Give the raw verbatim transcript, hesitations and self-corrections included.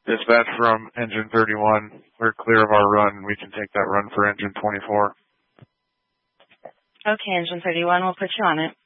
Dispatch from engine thirty-one. We're clear of our run. We can take that run for engine twenty-four. Okay, engine thirty-one, we'll put you on it.